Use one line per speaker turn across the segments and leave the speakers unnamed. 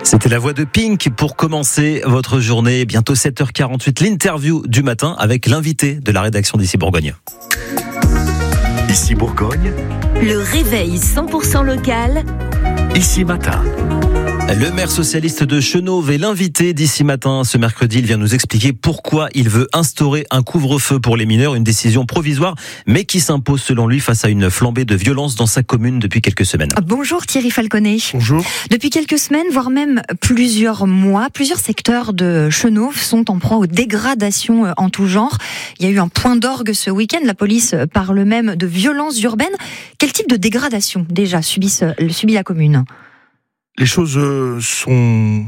C'était la voix de Pink pour commencer votre journée. Bientôt 7h48, l'interview du matin avec l'invité de la rédaction d'Ici Bourgogne.
Ici Bourgogne,
le réveil 100% local.
Ici Matin.
Le maire socialiste de Chenôve est l'invité d'Ici Matin. Ce mercredi, il vient nous expliquer pourquoi il veut instaurer un couvre-feu pour les mineurs, une décision provisoire, mais qui s'impose selon lui face à une flambée de violence dans sa commune depuis quelques semaines.
Bonjour Thierry Falconet.
Bonjour.
Depuis quelques semaines, voire même plusieurs mois, plusieurs secteurs de Chenôve sont en proie aux dégradations en tout genre. Il y a eu un point d'orgue ce week-end. La police parle même de violences urbaines. Quel type de dégradation déjà subit la commune ?
Les choses sont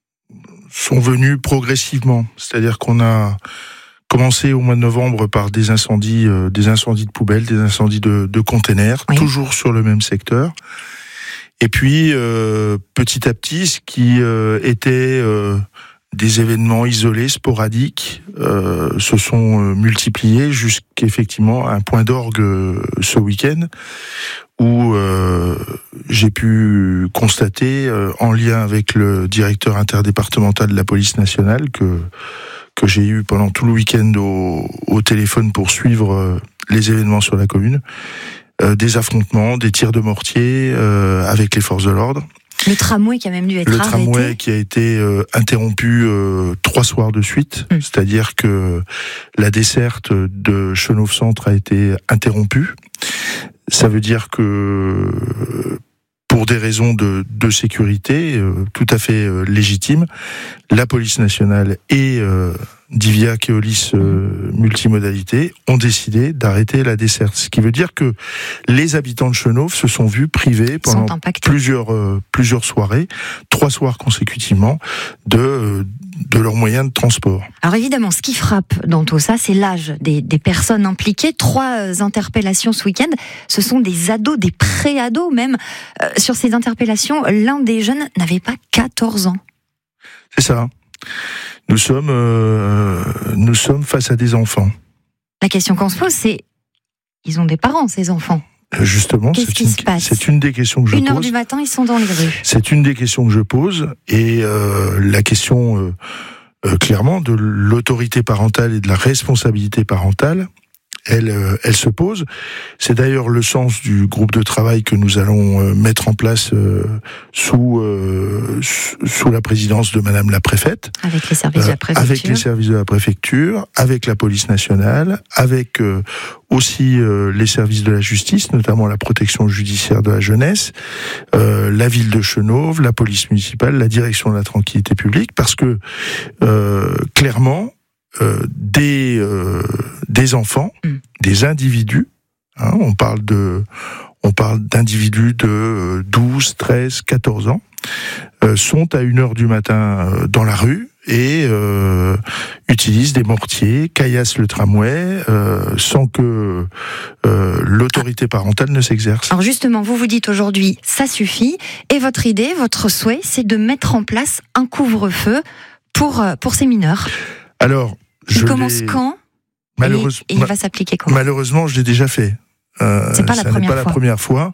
venues progressivement. C'est-à-dire qu'on a commencé au mois de novembre par des incendies de poubelles, des incendies de containers, oui, toujours sur le même secteur. Et puis, petit à petit, ce qui était des événements isolés, sporadiques, se sont multipliés jusqu'effectivement à un point d'orgue ce week-end où j'ai pu constater, en lien avec le directeur interdépartemental de la police nationale, que j'ai eu pendant tout le week-end au téléphone pour suivre les événements sur la commune, des affrontements, des tirs de mortier avec les forces de l'ordre.
Le tramway qui a même dû être arrêté.
Le tramway qui a été interrompu 3 soirs de suite, c'est-à-dire que la desserte de Chenôve-Centre a été interrompue. Ça veut dire que, pour des raisons de sécurité tout à fait légitimes, la police nationale et Divia Keolis multimodalité ont décidé d'arrêter la desserte. Ce qui veut dire que les habitants de Chenôve se sont vus privés pendant plusieurs soirées, 3 soirs consécutivement, de leurs moyens de transport.
Alors évidemment, ce qui frappe dans tout ça, c'est l'âge des personnes impliquées. 3 interpellations ce week-end. Ce sont des ados, des pré-ados même. Sur ces interpellations, l'un des jeunes n'avait pas 14 ans.
C'est ça. Nous sommes face à des enfants.
La question qu'on se pose, c'est, ils ont des parents, ces enfants.
Justement,
qu'est-ce qui se passe ?
C'est une des questions que je pose.
1h du matin, ils sont dans les rues.
C'est une des questions que je pose, et la question clairement de l'autorité parentale et de la responsabilité parentale, elle se pose. C'est d'ailleurs le sens du groupe de travail que nous allons mettre en place sous la présidence de Madame la préfète.
Avec les services de la préfecture.
Avec les services de la préfecture, avec la police nationale, avec aussi les services de la justice, notamment la protection judiciaire de la jeunesse, la ville de Chenôve, la police municipale, la direction de la tranquillité publique, parce que clairement, des enfants, des individus, on parle d'individus de 12, 13, 14 ans, sont à 1h du matin dans la rue et utilisent des mortiers, caillassent le tramway sans que l'autorité parentale ne s'exerce.
Alors justement, vous dites aujourd'hui, ça suffit, et votre idée, votre souhait, c'est de mettre en place un couvre-feu pour ces mineurs.
Alors,
il commence quand ? Et il va s'appliquer comment ?
Malheureusement, je l'ai déjà fait.
C'est pas la
première fois.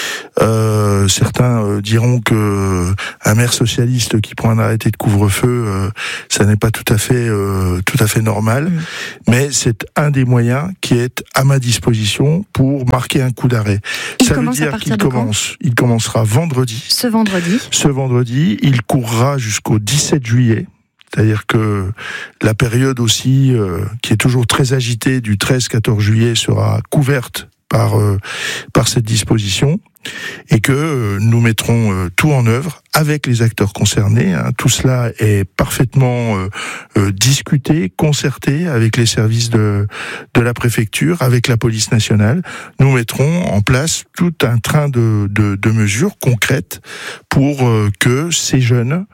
Certains diront que un maire socialiste qui prend un arrêté de couvre-feu, ça n'est pas tout à fait normal. Mais c'est un des moyens qui est à ma disposition pour marquer un coup d'arrêt.
Ça veut dire qu'il
il commencera vendredi.
Ce vendredi,
il courra jusqu'au 17 juillet. C'est-à-dire que la période aussi, qui est toujours très agitée, du 13-14 juillet, sera couverte par cette disposition, et que nous mettrons tout en œuvre avec les acteurs concernés. Tout cela est parfaitement discuté, concerté avec les services de la préfecture, avec la police nationale. Nous mettrons en place tout un train de mesures concrètes pour que ces jeunes,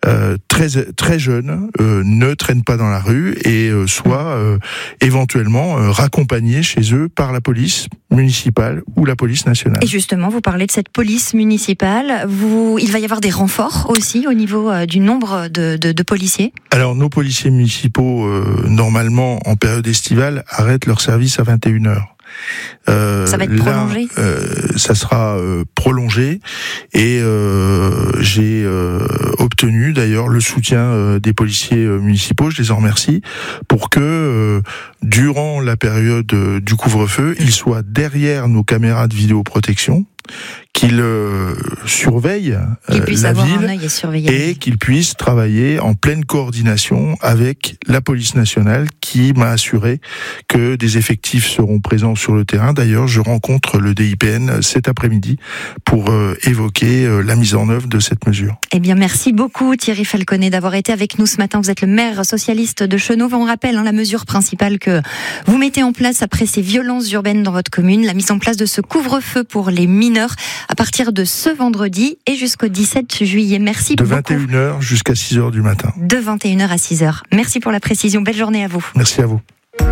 très jeunes, ne traînent pas dans la rue et soient éventuellement raccompagnés chez eux par la police municipale ou la police nationale.
Et justement, vous parlez de cette police municipale. Il va y avoir des renforts aussi au niveau du nombre de policiers ?
Alors, nos policiers municipaux, normalement, en période estivale, arrêtent leur service à 21h.
Ça va être prolongé ?
Ça sera prolongé, et j'ai opté obtenu d'ailleurs le soutien des policiers municipaux, je les en remercie, pour que durant la période du couvre-feu, ils soient derrière nos caméras de vidéoprotection, qu'ils surveillent la ville et qu'ils puissent travailler en pleine coordination avec la police nationale qui m'a assuré que des effectifs seront présents sur le terrain. D'ailleurs, je rencontre le DIPN cet après-midi pour évoquer la mise en œuvre de cette mesure.
Eh bien, merci beaucoup Thierry Falconet d'avoir été avec nous ce matin. Vous êtes le maire socialiste de Chenôve. On rappelle la mesure principale que vous mettez en place après ces violences urbaines dans votre commune, la mise en place de ce couvre-feu pour les mineurs à partir de ce vendredi et jusqu'au 17 juillet. Merci beaucoup.
De 21h jusqu'à 6h du matin.
De 21h à 6h. Merci pour la précision. Belle journée à vous.
Merci à vous.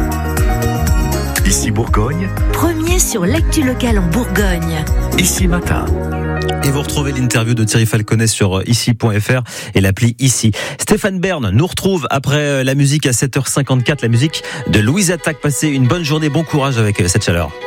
Ici Bourgogne.
Premier sur l'actu locale en Bourgogne.
Ici Matin.
Et vous retrouvez l'interview de Thierry Falconet sur ici.fr et l'appli Ici. Stéphane Bern nous retrouve après la musique à 7h54, la musique de Louise Attaque. Passez une bonne journée, bon courage avec cette chaleur.